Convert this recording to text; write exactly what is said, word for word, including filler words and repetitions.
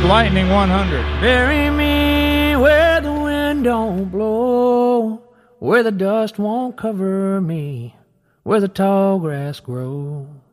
Lightning one hundred. Bury me where the wind don't blow, where the dust won't cover me, where the tall grass grows.